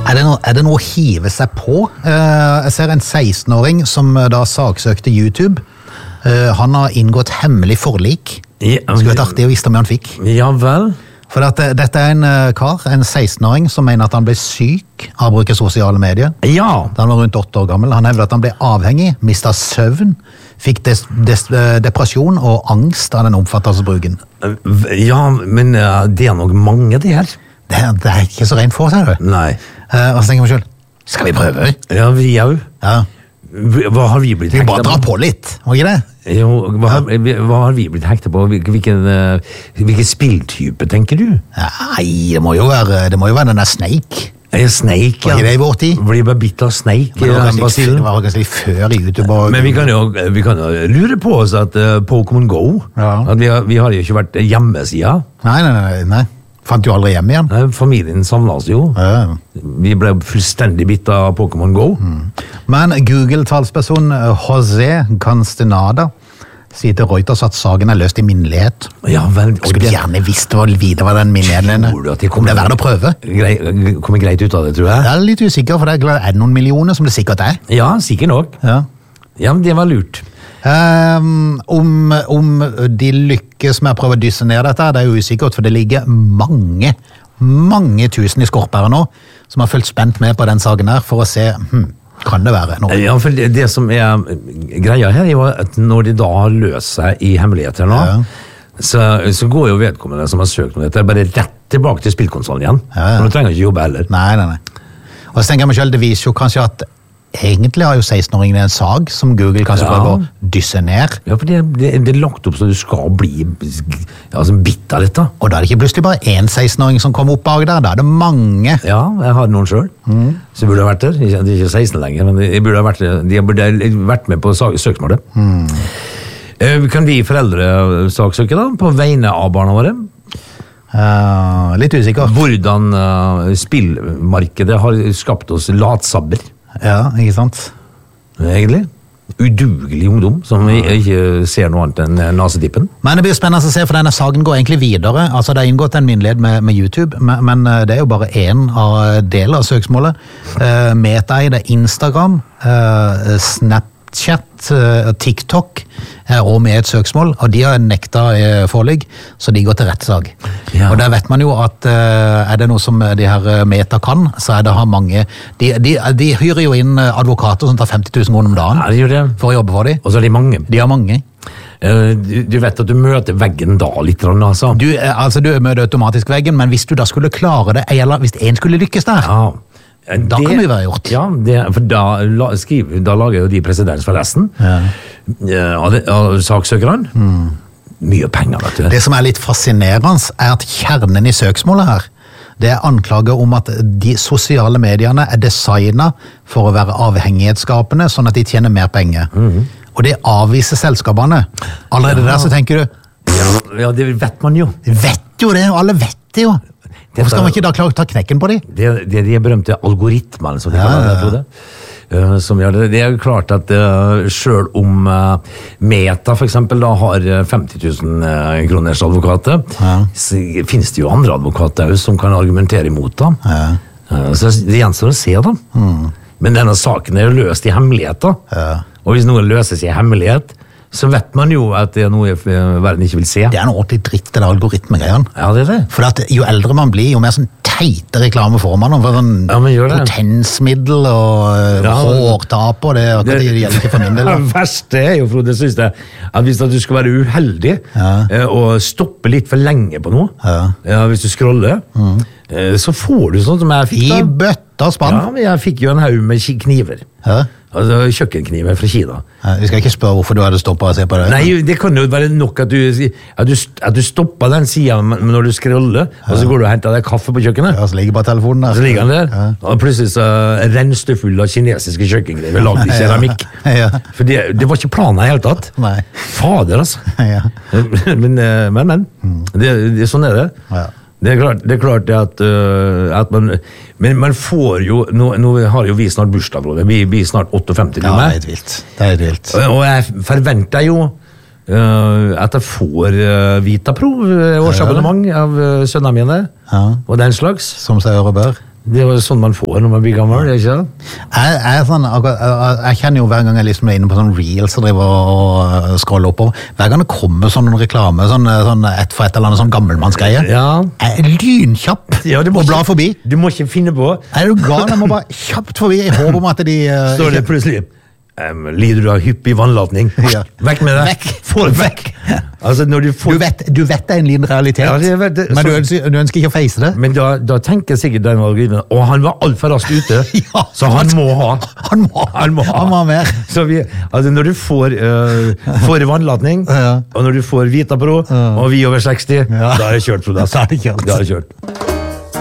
Er det noe å hive seg på? Jeg ser en 16-åring som da saksøkte YouTube. Han har inngått hemmelig forlik. Det skulle vært artig å vite om han fikk. Ja vel. For dette en kar, en 16-åring, som mener at han ble syk av å bruke sosiale medier. Ja. Da han var rundt 8 år gammel. Han hevder at han ble avhengig, mistet søvn, fikk depresjon og angst av den omfattende bruken. Ja, men det nok mange det her. Det ikke så rent for seg, du. Nei. Og så tenker jeg meg selv, skal vi prøve? Ja, vi jau. Ja. Hva har vi blitt hektet på? Vi bare dra på litt, må ikke det? Jo, hva har vi blitt hektet på? Hvilken spilltype, tenker du? Nei, det må jo være den der Snake. Snake, ja. Var ikke det i vår tid? Blir bare bitt av Snake. Det var kanskje litt før i YouTube. Men vi kan jo lure på oss at Pokémon Go, at vi har jo ikke vært hjemmesida. Nei. Fant jo aldri hjem igjen. Nei, familien samlet oss jo. Ja. Vi ble fullstendig bitt av Pokémon Go. Men Google-talsperson José Castaneda sier til Reuters at saken løst i minnelighet. Ja, vel. Skulle gjerne visst videre hva den minneligheten Tror du at de om det er verdt å prøve? Kommer greit ut av det, tror jeg. Jeg litt usikker, for det er noen millioner som det sikkert er. Ja, sikkert nok. Ja, men det var lurt. Om de lykkes med å prøve å dysse ned dette, det er jo usikkert, for det ligger mange tusen i skorpere nå, som har følt spent med på den saken her, for å se, kan det være noe? Ja, for det som er greia her, er jo at når de da har løst seg i hemmeligheter nå, så går jo vedkommende som har søkt om dette, bare rett tilbake til spillkonsolen igjen. For nå trenger ikke jobbe heller. Nei. Og så tenker jeg meg selv, det viser jo kanskje at egentlig har jo 16-åringen en sag som Google kanskje prøver å dysse ned. Ja, for det er lagt opp så du skal bli bitt av dette. Og da er det ikke plutselig bare en 16-åring som kommer opp bak der, da er det mange. Ja, jeg har noen selv, så jeg burde ha vært der. De er ikke 16 lenger, men de burde vært med på søksmålet. Kan vi foreldre saksøke da, på vegne av barna våre? Litt usikker. Hvordan spillmarkedet har skapt oss latsabber. Ja, ikke sant? Egentlig. Udugelig ungdom som ikke ser noe annet enn nasetippen. Men det blir spennende å se, for denne saken går egentlig videre. Altså, det er inngått en minnelighet med YouTube, men det er jo bare en av deler av søksmålet. Meta i det Instagram, Snapchat, TikTok og med et søksmål, og de har nekta forlig, så de går til rettssag. Ja. Og der vet man jo at er det noe som de her Meta kan, så er det har mange de hyrer jo inn advokater som tar 50 000 kroner om dagen for å jobbe for dem. Og så er de mange. De har mange. Du vet at du møter veggen da litt, altså. Du møter automatisk veggen, men hvis du da skulle klare det, eller hvis en skulle lykkes der, da kan det jo være gjort. Ja, for da lager jo de presedens for resten av saksøkerne. Mye penger, vet du. Det som er litt fascinerende er at kjernen i søksmålet her, det er anklager om at de sosiale mediene er designet for å være avhengighetsskapende, sånn at de tjener mer penger. Og det avviser selskapene. Allerede der så tenker du ja, det vet man jo. Vet jo det, og alle vet det jo. Hvorfor skal man ikke da klare å ta knekken på dem? Det er de berømte algoritmene som de kaller det, som gjør det. Det er jo klart at selv om Meta for eksempel da har 50 000 kroners advokater, så finnes det jo andre advokater som kan argumentere imot da. Så det gjenstår å se da. Men denne saken er jo løst i hemmelighet da. Og hvis noe løses i hemmelighet, så vet man jo at det er noe verden ikke vil se. Det er noe ordentlig dritt, det algoritmegreiene. Ja, det er det. For at jo eldre man blir, jo mer sånn teite reklame får man, for sånn potensmiddel og hårtap og det gjelder ikke for min del. Det verste er jo, Frode, synes jeg, at hvis du skal være uheldig og stoppe litt for lenge på noe, hvis du scroller, så får du sånn som jeg fikk da. I bøtta spann. Ja, men jeg fikk jo en haug med kniver. Altså kjøkkenkniver fra Kina. Vi skal ikke spørre hvorfor du hadde stoppet å se på det. Nei, det kan jo være nok at du stopper den siden når du scroller, og så går du og henter deg kaffe på kjøkkenet. Ja, så ligger bare telefonen der. Så ligger den der, og plutselig så renst det full av kinesiske kjøkkenkniver lagd i keramikk. For det var ikke planen i hele tatt. Nei. Fader, altså. Men. Sånn er det. Det er klart at man får jo nå har jo vi snart bursdag, Frode. Vi blir snart 58 det er helt vilt. Og jeg forventer jo at jeg får Vitapro årsabonnement av sønnene mine og den slags som seg gjør og bør. Det er jo sånn man får når man blir gammel, det er ikke det? Jeg kjenner jo hver gang jeg liksom er inne på sånn reels og driver og scroller oppover, hver gang det kommer sånn reklame, sånn ett for et eller annet sånn gammelmannsgreie, jeg er lynkjapp og bla forbi. Du må ikke finne på. Er du gal? Jeg må bare kjapt forbi, jeg håper om at de... Står det plutselig... lider du av hyppig vannlatning? Ja. Vekk med det! Få det vekk! Altså, når du vet det er en liten realitet, men du ønsker ikke å face det. Men da tenker sikkert den algoritmen, og han var alt for raskt ute, så han må ha. Han må ha mer. Så når du får vannlatning, og når du får Vitapro, og vi over 60, da er det kjørt, Frode. Da er det kjørt.